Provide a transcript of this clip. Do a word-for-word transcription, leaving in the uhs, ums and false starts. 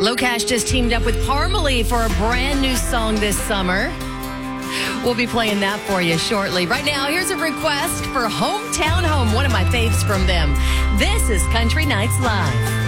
LoCash just teamed up with Parmalee for a brand new song this summer. We'll be playing that for you shortly. Right now, here's a request for Hometown Home, one of my faves from them. This is Country Nights Live.